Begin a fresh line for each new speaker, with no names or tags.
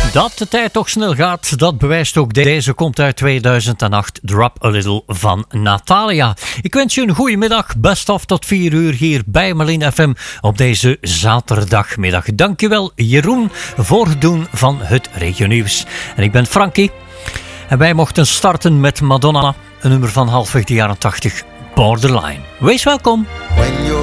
Dat de tijd toch snel gaat, dat bewijst ook deze komt uit 2008, Drop a Little van Natalia. Ik wens je een goede middag, best of tot 4 uur hier bij Malin FM op deze zaterdagmiddag. Dankjewel Jeroen voor het doen van het regionieuws. En ik ben Frankie en wij mochten starten met Madonna, een nummer van halfweg de jaren 80, Borderline. Wees welkom.